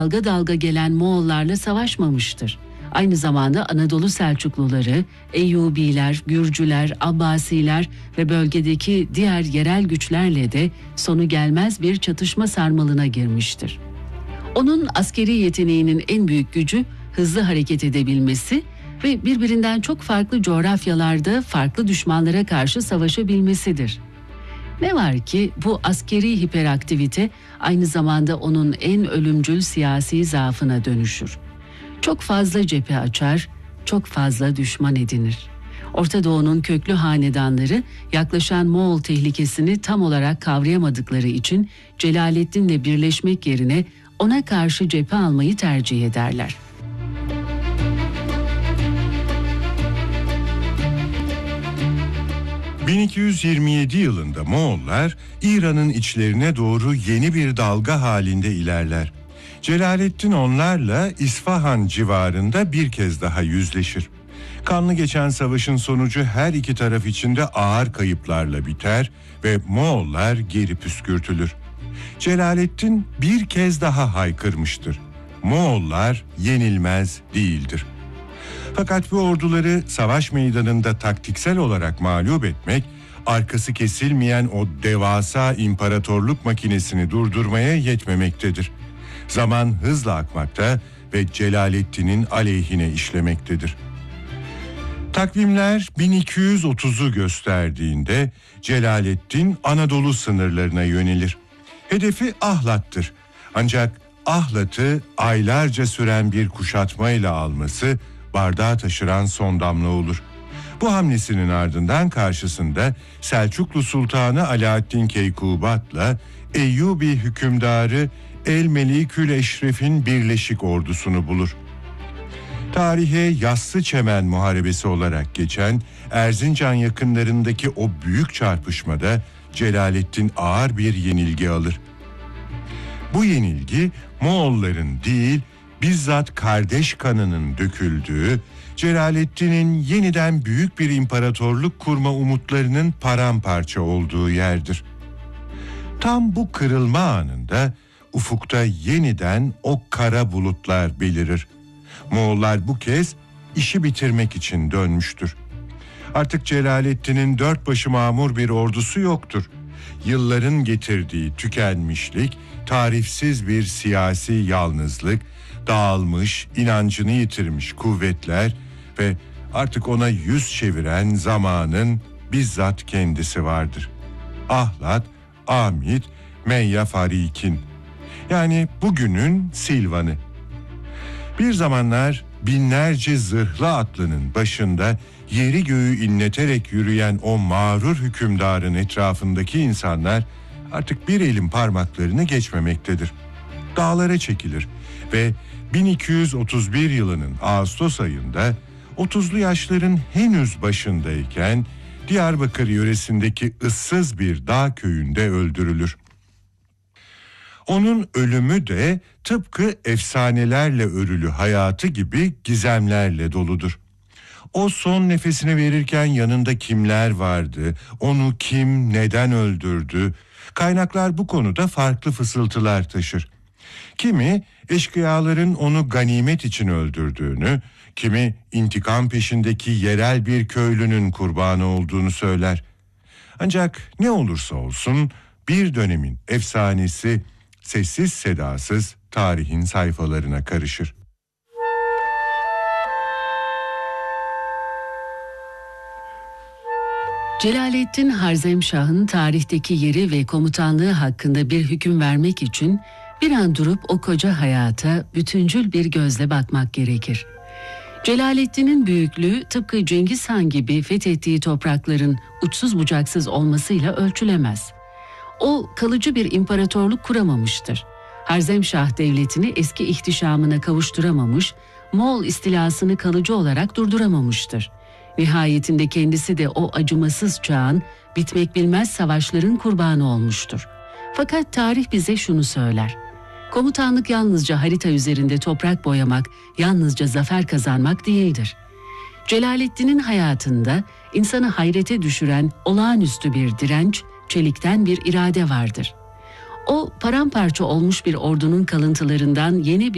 dalga dalga gelen Moğollarla savaşmamıştır. Aynı zamanda Anadolu Selçukluları, Eyyubiler, Gürcüler, Abbasiler ve bölgedeki diğer yerel güçlerle de sonu gelmez bir çatışma sarmalına girmiştir. Onun askeri yeteneğinin en büyük gücü hızlı hareket edebilmesi ve birbirinden çok farklı coğrafyalarda farklı düşmanlara karşı savaşabilmesidir. Ne var ki bu askeri hiperaktivite aynı zamanda onun en ölümcül siyasi zaafına dönüşür. Çok fazla cephe açar, çok fazla düşman edinir. Orta Doğu'nun köklü hanedanları yaklaşan Moğol tehlikesini tam olarak kavrayamadıkları için Celaleddin'le birleşmek yerine ona karşı cephe almayı tercih ederler. ...1227 yılında Moğollar İran'ın içlerine doğru yeni bir dalga halinde ilerler. Celaleddin onlarla İsfahan civarında bir kez daha yüzleşir. Kanlı geçen savaşın sonucu her iki taraf için de ağır kayıplarla biter ve Moğollar geri püskürtülür. Celaleddin bir kez daha haykırmıştır: Moğollar yenilmez değildir. Fakat bu orduları savaş meydanında taktiksel olarak mağlup etmek, arkası kesilmeyen o devasa imparatorluk makinesini durdurmaya yetmemektedir. Zaman hızla akmakta ve Celaleddin'in aleyhine işlemektedir. Takvimler 1230'u gösterdiğinde Celaleddin Anadolu sınırlarına yönelir. Hedefi Ahlat'tır. Ancak Ahlat'ı aylarca süren bir kuşatmayla alması bardağı taşıran son damla olur. Bu hamlesinin ardından karşısında Selçuklu Sultanı Alaaddin Keykubat'la Eyyubi hükümdarı El-Melikül Eşref'in birleşik ordusunu bulur. Tarihe Yassıçemen Muharebesi olarak geçen Erzincan yakınlarındaki o büyük çarpışmada Celaleddin ağır bir yenilgi alır. Bu yenilgi Moğolların değil, bizzat kardeş kanının döküldüğü, Celaleddin'in yeniden büyük bir imparatorluk kurma umutlarının paramparça olduğu yerdir. Tam bu kırılma anında ufukta yeniden o kara bulutlar belirir. Moğollar bu kez işi bitirmek için dönmüştür. Artık Celaleddin'in dört başı mamur bir ordusu yoktur. Yılların getirdiği tükenmişlik, tarifsiz bir siyasi yalnızlık, dağılmış, inancını yitirmiş kuvvetler ve artık ona yüz çeviren zamanın bizzat kendisi vardır. Ahlat, Amid, Meyya Farikin, yani bugünün Silvan'ı. Bir zamanlar binlerce zırhlı atlının başında yeri göğü inleterek yürüyen o mağrur hükümdarın etrafındaki insanlar artık bir elin parmaklarını geçmemektedir. Dağlara çekilir ve 1231 yılının Ağustos ayında 30'lu yaşların henüz başındayken Diyarbakır yöresindeki ıssız bir dağ köyünde öldürülür. Onun ölümü de tıpkı efsanelerle örülü hayatı gibi gizemlerle doludur. O son nefesini verirken yanında kimler vardı, onu kim neden öldürdü? Kaynaklar bu konuda farklı fısıltılar taşır. Kimi eşkıyaların onu ganimet için öldürdüğünü, kimi intikam peşindeki yerel bir köylünün kurbanı olduğunu söyler. Ancak ne olursa olsun bir dönemin efsanesi sessiz sedasız tarihin sayfalarına karışır. Celaleddin Harzemşah'ın tarihteki yeri ve komutanlığı hakkında bir hüküm vermek için bir an durup o koca hayata bütüncül bir gözle bakmak gerekir. Celaleddin'in büyüklüğü tıpkı Cengiz Han gibi fethettiği toprakların uçsuz bucaksız olmasıyla ölçülemez. O kalıcı bir imparatorluk kuramamıştır. Harzemşah devletini eski ihtişamına kavuşturamamış, Moğol istilasını kalıcı olarak durduramamıştır. Nihayetinde kendisi de o acımasız çağın, bitmek bilmez savaşların kurbanı olmuştur. Fakat tarih bize şunu söyler: komutanlık yalnızca harita üzerinde toprak boyamak, yalnızca zafer kazanmak değildir. Celaleddin'in hayatında insanı hayrete düşüren olağanüstü bir direnç, çelikten bir irade vardır. O paramparça olmuş bir ordunun kalıntılarından yeni bir